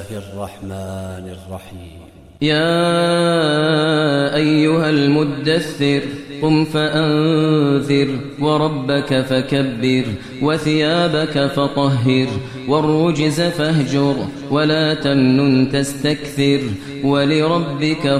الله الرحمن الرحيم يا أيها المدثر قم فأنذر وربك فكبر وثيابك فطهر والرجز فاهجر ولا تمنن تستكثر ولربك